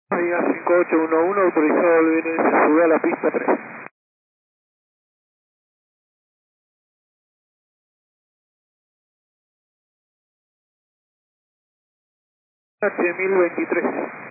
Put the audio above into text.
Bahía 5811, autorizado el BNS, sube a la pista 3. 1023.